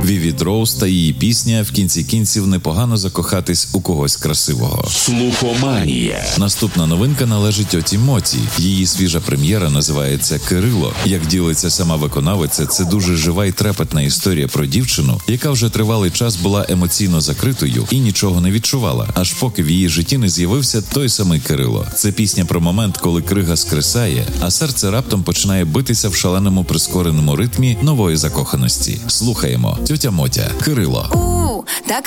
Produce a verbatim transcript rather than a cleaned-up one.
Віві Дроуз та її пісня «В кінці кінців непогано закохатись у когось красивого». Слухоманія. Наступна новинка належить Оті Моті. Її свіжа прем'єра називається «Кирило». Як ділиться сама виконавиця, це дуже жива і трепетна історія про дівчину, яка вже тривалий час була емоційно закритою і нічого не відчувала, аж поки в її житті не з'явився той самий Кирило. Це пісня про момент, коли крига скресає, а серце раптом починає битися в шаленому прискореному ритмі нової закоханості. Слухаємо. Тьотя Мотя. «Кирило». У, так